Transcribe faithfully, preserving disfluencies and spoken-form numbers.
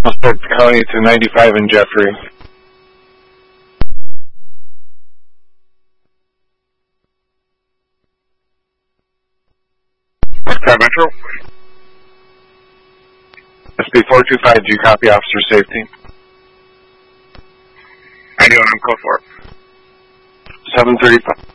Mustard County to ninety-five in Jeffrey. Sky Metro. S P four two five, do you copy officer safety? I do, and I'm code for it. seven thirty-five.